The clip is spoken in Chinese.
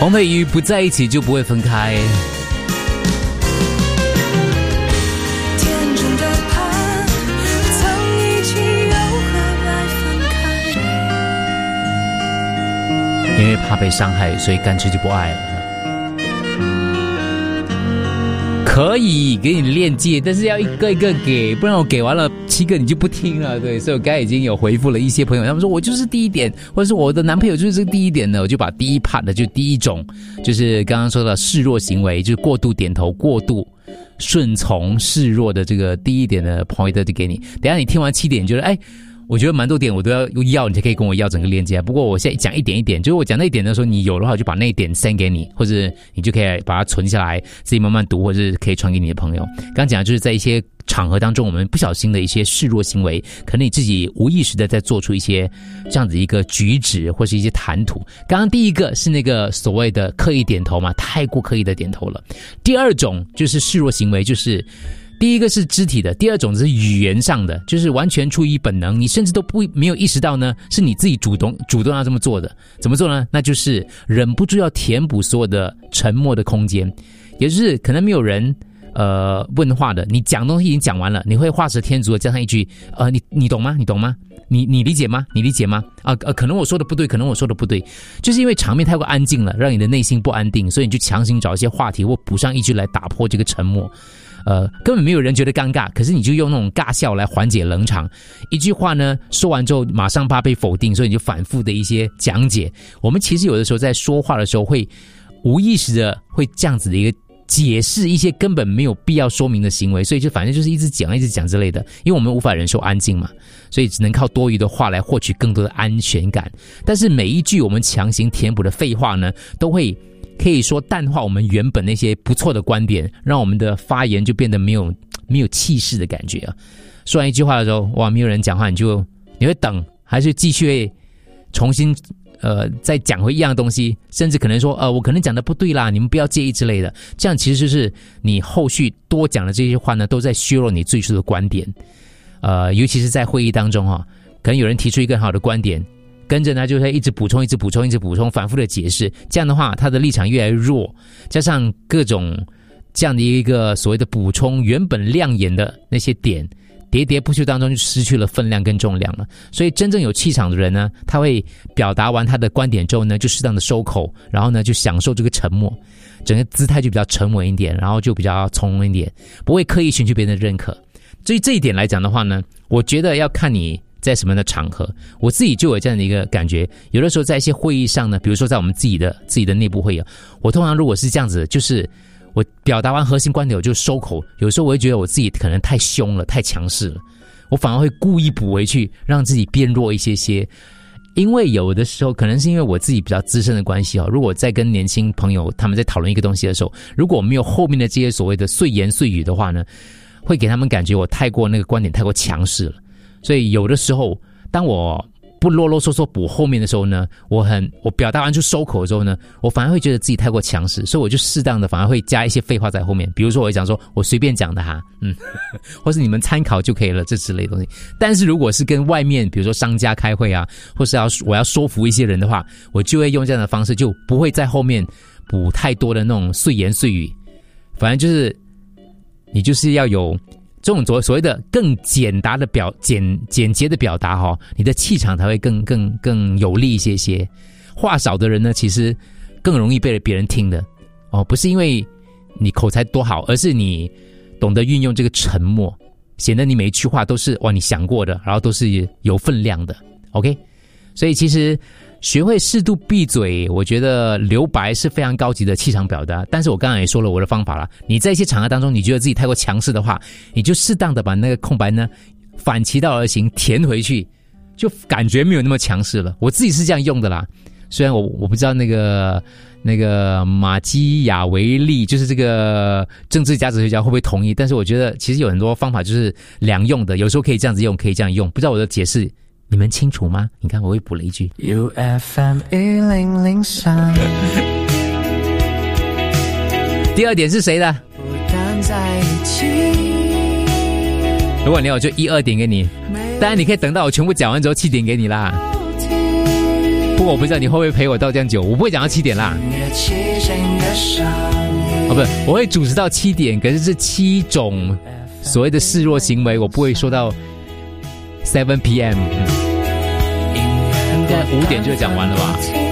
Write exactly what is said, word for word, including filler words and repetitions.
洪佩瑜不在一起就不会分开。 天真的盼，曾一起又何来分开？ 因为怕被伤害，所以干脆就不爱了。可以给你链接，但是要一个一个给，不然我给完了七个你就不听了。对，所以我刚才已经有回复了一些朋友，他们说我就是第一点，或者是我的男朋友就是这个第一点呢，我就把第一 part 的就第一种，就是刚刚说的示弱行为，就是过度点头、过度顺从、示弱的这个第一点的 point 就给你。等一下你听完七点，你觉得哎。我觉得蛮多点我都要要，你才可以跟我要整个链接。不过我现在讲一点一点，就是我讲那一点的时候，你有的话我就把那一点 send 给你，或者你就可以把它存下来，自己慢慢读，或者是可以传给你的朋友。刚讲的就是在一些场合当中，我们不小心的一些示弱行为，可能你自己无意识的在做出一些这样子一个举止或是一些谈吐。刚刚第一个是那个所谓的刻意点头嘛，太过刻意的点头了。第二种就是示弱行为，就是第一个是肢体的，第二种是语言上的，就是完全出于本能，你甚至都不没有意识到呢，是你自己主动主动要这么做的。怎么做呢？那就是忍不住要填补所有的沉默的空间，也就是可能没有人呃问话的，你讲东西已经讲完了，你会画蛇添足的加上一句呃你你懂吗？你懂吗？你你理解吗？你理解吗？啊呃，可能我说的不对，可能我说的不对，就是因为场面太过安静了，让你的内心不安定，所以你就强行找一些话题或补上一句来打破这个沉默。呃，根本没有人觉得尴尬，可是你就用那种尬笑来缓解冷场。一句话呢说完之后，马上怕被否定，所以你就反复的一些讲解。我们其实有的时候在说话的时候，会无意识的会这样子的一个解释一些根本没有必要说明的行为，所以就反正就是一直讲一直讲之类的。因为我们无法忍受安静嘛，所以只能靠多余的话来获取更多的安全感。但是每一句我们强行填补的废话呢，都会可以说淡化我们原本那些不错的观点，让我们的发言就变得没有没有气势的感觉啊。说完一句话的时候，哇，没有人讲话，你就你会等，还是继续会重新呃再讲回一样东西，甚至可能说呃我可能讲的不对啦，你们不要介意之类的。这样其实就是你后续多讲的这些话呢，都在削弱你最初的观点。呃，尤其是在会议当中哈、啊，可能有人提出一个很好的观点。跟着呢，就会一直补充，一直补充，一直补充，反复的解释。这样的话，他的立场越来越弱，加上各种这样的一个所谓的补充，原本亮眼的那些点，喋喋不休当中就失去了分量跟重量了。所以，真正有气场的人呢，他会表达完他的观点之后呢，就适当的收口，然后呢，就享受这个沉默，整个姿态就比较沉稳一点，然后就比较从容一点，不会刻意寻求别人的认可。所以这一点来讲的话呢，我觉得要看你在什么样的场合。我自己就有这样的一个感觉，有的时候在一些会议上呢，比如说在我们自己的自己的内部会议，我通常如果是这样子，就是我表达完核心观点我就收口，有时候我会觉得我自己可能太凶了，太强势了，我反而会故意补回去，让自己变弱一些些。因为有的时候可能是因为我自己比较资深的关系哦，如果在跟年轻朋友他们在讨论一个东西的时候，如果我没有后面的这些所谓的碎言碎语的话呢，会给他们感觉我太过那个观点太过强势了。所以有的时候当我不啰啰嗦嗦补后面的时候呢，我很我表达完就收口的时候呢，我反而会觉得自己太过强势，所以我就适当的反而会加一些废话在后面，比如说我会讲说我随便讲的哈，嗯，或是你们参考就可以了，这之类的东西。但是如果是跟外面比如说商家开会啊，或是要我要说服一些人的话，我就会用这样的方式，就不会在后面补太多的那种碎言碎语，反正就是你就是要有这种所所谓的更简单的表简简洁的表达哈、哦，你的气场才会更更更有力一些些。话少的人呢，其实更容易被别人听的哦，不是因为你口才多好，而是你懂得运用这个沉默，显得你每一句话都是哇你想过的，然后都是有分量的。OK， 所以其实学会适度闭嘴，我觉得留白是非常高级的气场表达。但是我刚刚也说了我的方法了，你在一些场合当中你觉得自己太过强势的话，你就适当的把那个空白呢反其道而行填回去，就感觉没有那么强势了。我自己是这样用的啦，虽然我我不知道那个那个马基雅维利就是这个政治价值学家会不会同意，但是我觉得其实有很多方法就是两用的，有时候可以这样子用，可以这样用，不知道我的解释你们清楚吗？你看我又补了一句 U F M 一零零三。 第二点是谁的？ 不敢在一起。 如果你要我就一二点给你，当然你可以等到我全部讲完之后七点给你啦。 不过我不知道你会不会陪我到这样久，我不会讲到七点啦。哦，不是，我会主持到七点，可是这七种所谓的示弱行为，我不会说到 seven p m、嗯、应该五点就讲完了吧。